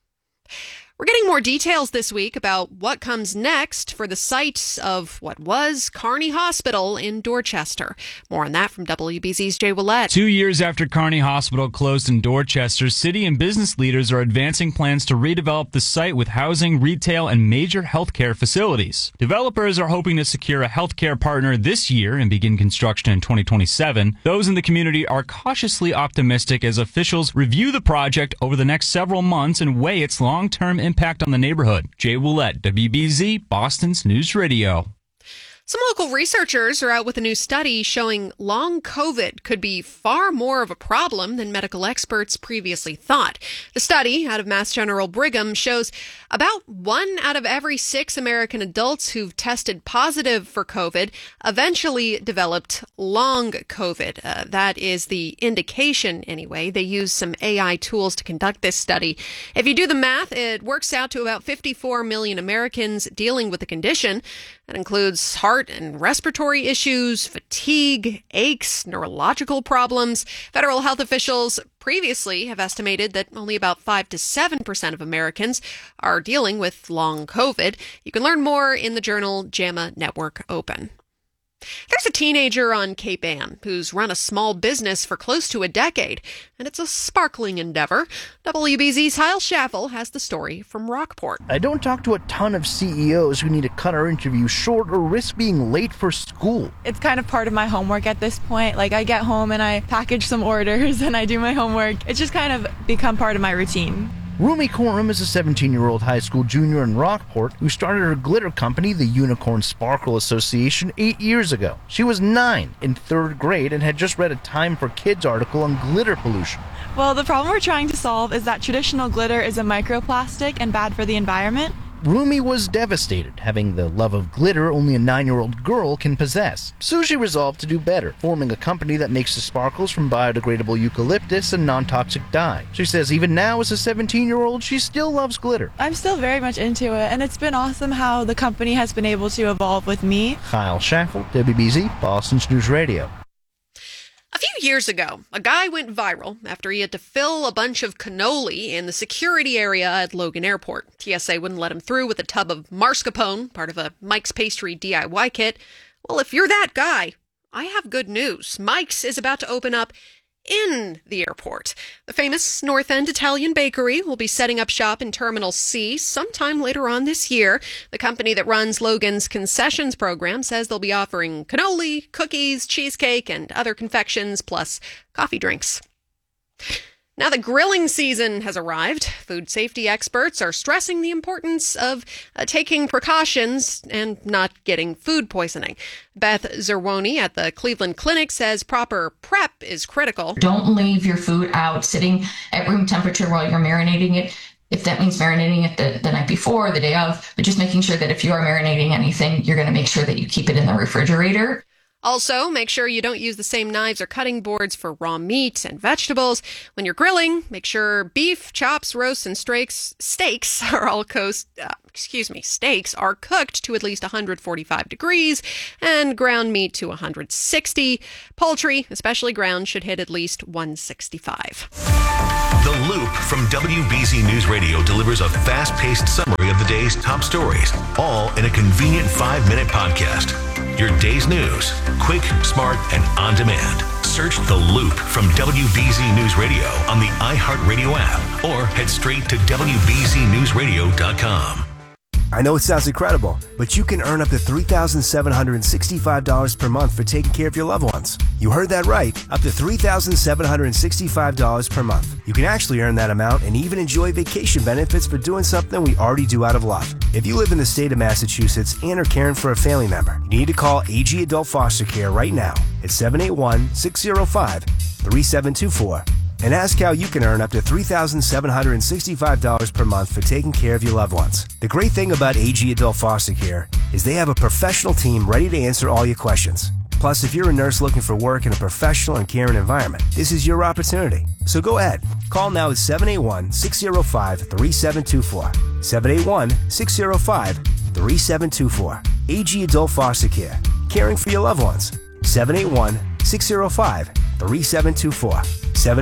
We're getting more details this week about what comes next for the site of what was Kearney Hospital in Dorchester. More on that from WBZ's Jay Willett. 2 years after Kearney Hospital closed in Dorchester, city and business leaders are advancing plans to redevelop the site with housing, retail, and major healthcare facilities. Developers are hoping to secure a healthcare partner this year and begin construction in 2027. Those in the community are cautiously optimistic as officials review the project over the next several months and weigh its long-term impact on the neighborhood. Jay Willett, WBZ, Boston's News Radio. Some local researchers are out with a new study showing long COVID could be far more of a problem than medical experts previously thought. The study out of Mass General Brigham shows about 1 out of every 6 American adults who've tested positive for COVID eventually developed long COVID. That is the indication anyway. They use some AI tools to conduct this study. If you do the math, it works out to about 54 million Americans dealing with the condition. That includes heart and respiratory issues, fatigue, aches, neurological problems. Federal health officials previously have estimated that only about 5 to 7% of Americans are dealing with long COVID. You can learn more in the journal JAMA Network Open. There's a teenager on Cape Ann who's run a small business for close to a decade, and it's a sparkling endeavor. WBZ's Hyle Schaffel has the story from Rockport. I don't talk to a ton of CEOs who need to cut our interview short or risk being late for school. It's kind of part of my homework at this point. Like, I get home and I package some orders and I do my homework. It's just kind of become part of my routine. Rumi Coram is a 17-year-old high school junior in Rockport who started her glitter company, the Unicorn Sparkle Association, 8 years ago. She was 9 in 3rd grade and had just read a Time for Kids article on glitter pollution. Well, the problem we're trying to solve is that traditional glitter is a microplastic and bad for the environment. Rumi was devastated, having the love of glitter only a 9-year-old girl can possess. So she resolved to do better, forming a company that makes the sparkles from biodegradable eucalyptus and non-toxic dye. She says even now, as a 17-year-old, she still loves glitter. I'm still very much into it, and it's been awesome how the company has been able to evolve with me. Kyle Shackle, WBZ, Boston's News Radio. A few years ago, a guy went viral after he had to fill a bunch of cannoli in the security area at Logan Airport. TSA wouldn't let him through with a tub of mascarpone, part of a Mike's Pastry DIY kit. Well, if you're that guy, I have good news. Mike's is about to open up in the airport. The famous North End Italian Bakery will be setting up shop in Terminal C sometime later on this year. The company that runs Logan's concessions program says they'll be offering cannoli, cookies, cheesecake, and other confections, plus coffee drinks. Now the grilling season has arrived. Food safety experts are stressing the importance of taking precautions and not getting food poisoning. Beth Zerwoni at the Cleveland Clinic says proper prep is critical. Don't leave your food out sitting at room temperature while you're marinating it. If that means marinating it the night before, the day of, but just making sure that if you are marinating anything, you're going to make sure that you keep it in the refrigerator. Also, make sure you don't use the same knives or cutting boards for raw meat and vegetables. When you're grilling, make sure beef, chops, roasts, and steaks are all steaks are cooked to at least 145 degrees and ground meat to 160. Poultry, especially ground, should hit at least 165. The Loop from WBZ News Radio delivers a fast-paced summary of the day's top stories, all in a convenient 5-minute podcast. Your day's news, quick, smart, and on demand. Search The Loop from WBZ News Radio on the iHeartRadio app or head straight to WBZNewsRadio.com. I know it sounds incredible, but you can earn up to $3,765 per month for taking care of your loved ones. You heard that right, up to $3,765 per month. You can actually earn that amount and even enjoy vacation benefits for doing something we already do out of love. If you live in the state of Massachusetts and are caring for a family member, you need to call AG Adult Foster Care right now at 781-605-3724 and ask how you can earn up to $3,765 per month for taking care of your loved ones. The great thing about AG Adult Foster Care is they have a professional team ready to answer all your questions. Plus, if you're a nurse looking for work in a professional and caring environment, this is your opportunity. So go ahead. Call now at 781-605-3724. 781-605-3724. AG Adult Foster Care. Caring for your loved ones. 781-605-3724.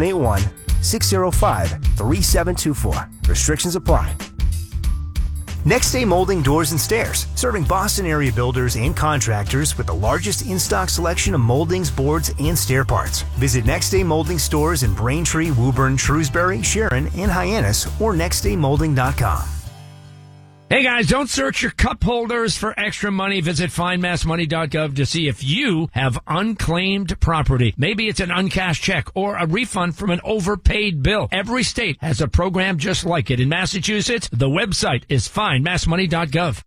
781-605-3724. Restrictions apply. Next Day Molding Doors and Stairs, serving Boston area builders and contractors with the largest in-stock selection of moldings, boards, and stair parts. Visit Next Day Molding stores in Braintree, Woburn, Shrewsbury, Sharon, and Hyannis, or nextdaymolding.com. Hey guys, don't search your cup holders for extra money. Visit findmassmoney.gov to see if you have unclaimed property. Maybe it's an uncashed check or a refund from an overpaid bill. Every state has a program just like it. In Massachusetts, the website is findmassmoney.gov.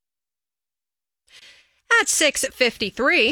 At 6:53,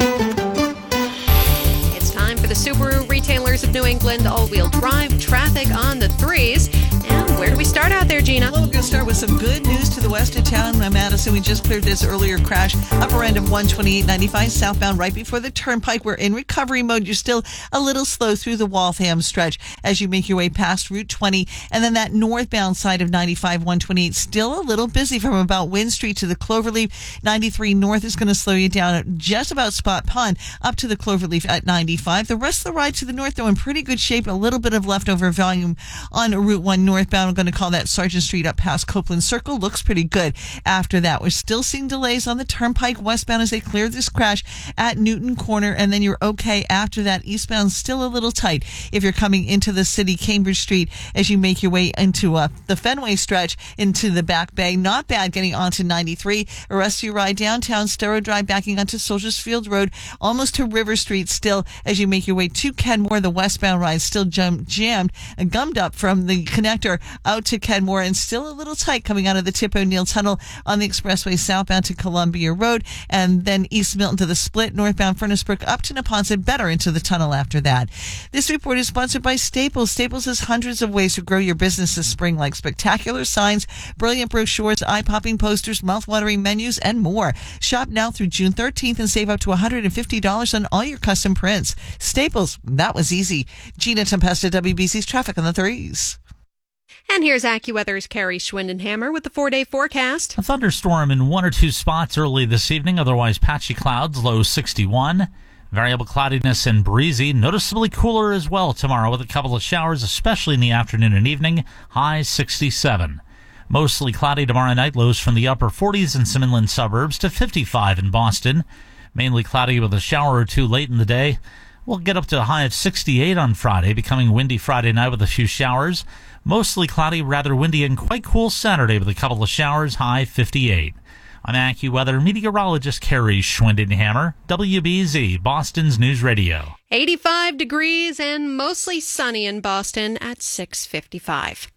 it's time for the Subaru Retailers of New England all-wheel drive traffic on the threes. And where do we start out there, Gina? Well, we're going to start with some good news to the west of town. Madison, we just cleared this earlier crash. Upper end of 128.95 southbound right before the turnpike. We're in recovery mode. You're still a little slow through the Waltham stretch as you make your way past Route 20. And then that northbound side of 95, 128, still a little busy from about Wynn Street to the Cloverleaf. 93 north is going to slow you down at just about Spot Pond up to the Cloverleaf at 95. The rest of the ride to the north, though, in pretty good shape. A little bit of leftover volume on Route 1 northbound. I'm going to call that Sargent Street up past Copeland Circle. Looks pretty good after that. We're still seeing delays on the turnpike westbound as they clear this crash at Newton Corner, and then you're okay after that. Eastbound still a little tight if you're coming into the city. Cambridge Street as you make your way into the Fenway stretch into the Back Bay. Not bad getting onto 93. The rest of your ride downtown, Sparrow Drive backing onto Soldiers Field Road, almost to River Street still as you make your way to Kenmore. The westbound ride still jammed and gummed up from the connector out to Kenmore and still a little tight coming out of the Tip O'Neill Tunnel on the expressway southbound to Columbia Road, and then East Milton to the Split, northbound Furnace Brook up to Neponset, better into the tunnel after that. This report is sponsored by Staples. Staples has hundreds of ways to grow your business this spring, like spectacular signs, brilliant brochures, eye-popping posters, mouth-watering menus, and more. Shop now through June 13th and save up to $150 on all your custom prints. Staples, that was easy. Gina Tempesta, WBC's traffic on the 3s. And here's AccuWeather's Carrie Schwindenhammer with the 4-day forecast. A thunderstorm in one or two spots early this evening, otherwise patchy clouds, low 61. Variable cloudiness and breezy, noticeably cooler as well tomorrow with a couple of showers, especially in the afternoon and evening, high 67. Mostly cloudy tomorrow night, lows from the upper 40s in some inland suburbs to 55 in Boston. Mainly cloudy with a shower or two late in the day. We'll get up to a high of 68 on Friday, becoming windy Friday night with a few showers. Mostly cloudy, rather windy, and quite cool Saturday with a couple of showers, high 58. I'm AccuWeather meteorologist Carrie Schwindenhammer, WBZ, Boston's News Radio. 85 degrees and mostly sunny in Boston at 6:55.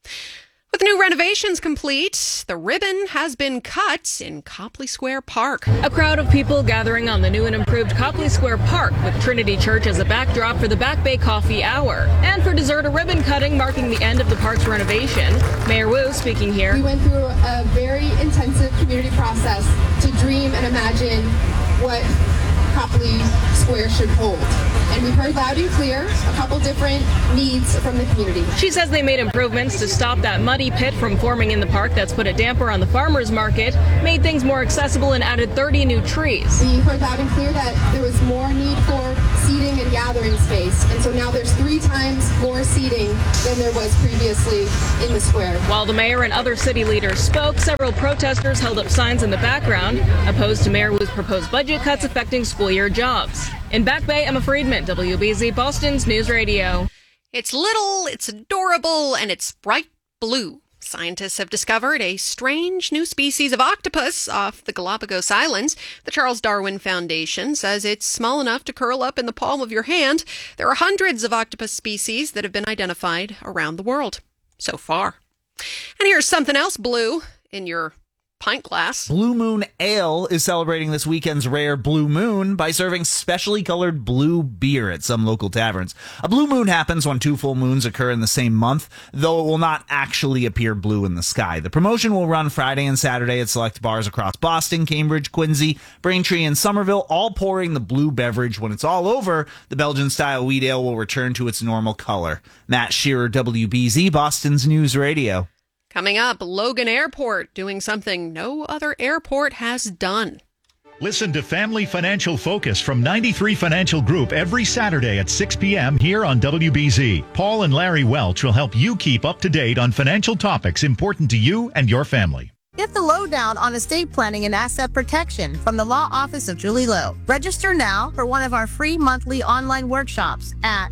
With new renovations complete, the ribbon has been cut in Copley Square Park. A crowd of people gathering on the new and improved Copley Square Park with Trinity Church as a backdrop for the Back Bay Coffee Hour. And for dessert, a ribbon cutting marking the end of the park's renovation. Mayor Wu speaking here. We went through a very intensive community process to dream and imagine what Copley Square should hold. And we heard loud and clear a couple different needs from the community. She says they made improvements to stop that muddy pit from forming in the park that's put a damper on the farmers market, made things more accessible, and added 30 new trees. We heard loud and clear that there was more need for seating and gathering space. And so now there's 3 times more seating than there was previously in the square. While the mayor and other city leaders spoke, several protesters held up signs in the background opposed to Mayor Wu's proposed budget cuts affecting school year jobs. In Back Bay, Emma Friedman, WBZ, Boston's News Radio. It's little, it's adorable, and it's bright blue. Scientists have discovered a strange new species of octopus off the Galapagos Islands. The Charles Darwin Foundation says it's small enough to curl up in the palm of your hand. There are hundreds of octopus species that have been identified around the world so far. And here's something else blue in your pint glass. Blue Moon Ale is celebrating this weekend's rare Blue Moon by serving specially colored blue beer at some local taverns. A blue moon happens when 2 full moons occur in the same month, though it will not actually appear blue in the sky. The promotion will run Friday and Saturday at select bars across Boston, Cambridge, Quincy, Braintree, and Somerville, all pouring the blue beverage. When it's all over, the Belgian-style wheat ale will return to its normal color. Matt Shearer, WBZ, Boston's News Radio. Coming up, Logan Airport doing something no other airport has done. Listen to Family Financial Focus from 93 Financial Group every Saturday at 6 p.m. here on WBZ. Paul and Larry Welch will help you keep up to date on financial topics important to you and your family. Get the lowdown on estate planning and asset protection from the Law Office of Julie Lowe. Register now for one of our free monthly online workshops at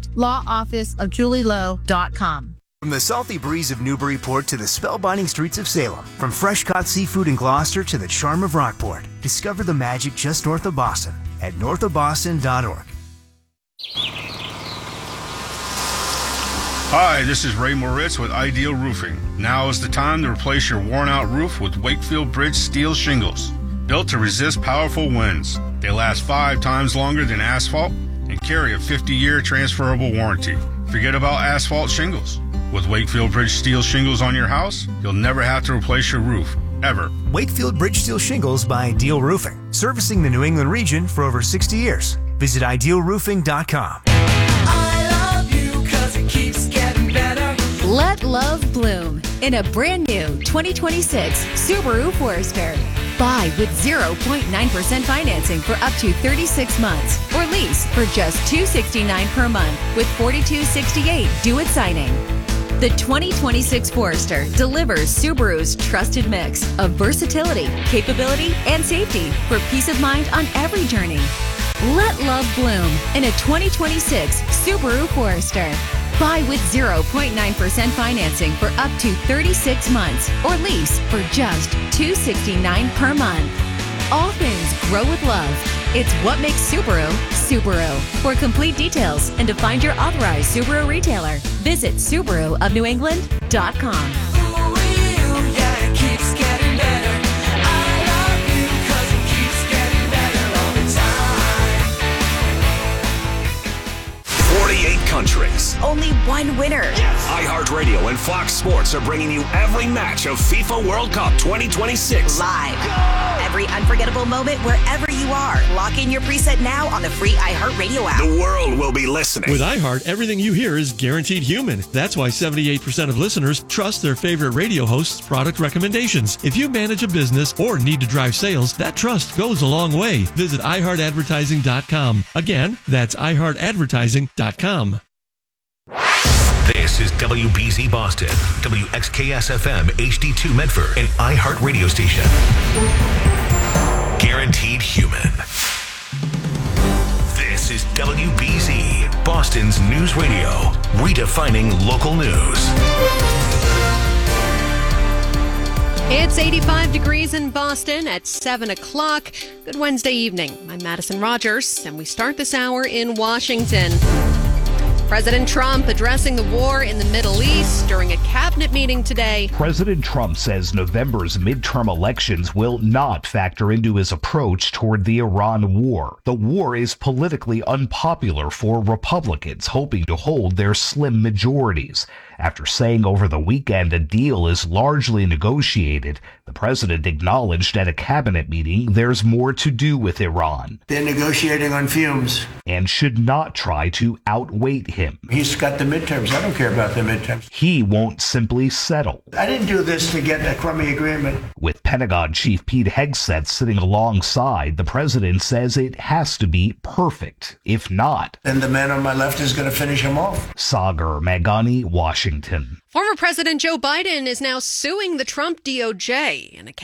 lawofficeofjulielowe.com. From the salty breeze of Newburyport to the spellbinding streets of Salem, from fresh-caught seafood in Gloucester to the charm of Rockport, discover the magic just north of Boston at northofboston.org. Hi, this is Ray Moritz with Ideal Roofing. Now is the time to replace your worn-out roof with Wakefield Bridge steel shingles. Built to resist powerful winds, they last 5 times longer than asphalt and carry a 50-year transferable warranty. Forget about asphalt shingles. With Wakefield Bridge steel shingles on your house, you'll never have to replace your roof, ever. Wakefield Bridge Steel Shingles by Ideal Roofing, servicing the New England region for over 60 years. Visit idealroofing.com. I love you 'cause it keeps getting better. Let love bloom in a brand new 2026 Subaru Forester. Buy with 0.9% financing for up to 36 months or lease for just $269 per month with $42.68 due at signing. The 2026 Forester delivers Subaru's trusted mix of versatility, capability, and safety for peace of mind on every journey. Let love bloom in a 2026 Subaru Forester. Buy with 0.9% financing for up to 36 months or lease for just $269 per month. All things grow with love. It's what makes Subaru, Subaru. For complete details and to find your authorized Subaru retailer, visit SubaruofNewEngland.com. Yeah, it keeps getting better. I love you 'cause it keeps getting better all the time. 48 countries. Only one winner. iHeartRadio and Fox Sports are bringing you every match of FIFA World Cup 2026. Live. Every unforgettable moment wherever you are. Lock in your preset now on the free iHeartRadio app. The world will be listening. With iHeart, everything you hear is guaranteed human. That's why 78% of listeners trust their favorite radio host's product recommendations. If you manage a business or need to drive sales, that trust goes a long way. Visit iHeartAdvertising.com. Again, that's iHeartAdvertising.com. This is WBZ Boston, WXKS-FM HD2 Medford, and iHeart Radio Station. Guaranteed human. This is WBZ, Boston's news radio, redefining local news. It's 85 degrees in Boston at 7 o'clock. Good Wednesday evening. I'm Madison Rogers, and we start this hour in Washington. President Trump addressing the war in the Middle East during a cabinet meeting today. President Trump says November's midterm elections will not factor into his approach toward the Iran war. The war is politically unpopular for Republicans hoping to hold their slim majorities. After saying over the weekend a deal is largely negotiated, the president acknowledged at a cabinet meeting there's more to do with Iran. They're negotiating on fumes. And should not try to outweight him. He's got the midterms. I don't care about the midterms. He won't simply settle. I didn't do this to get a crummy agreement. With Pentagon Chief Pete Hegseth sitting alongside, the president says it has to be perfect. If not, then the man on my left is going to finish him off. Sagar Meghani, Washington. Former President Joe Biden is now suing the Trump DOJ in a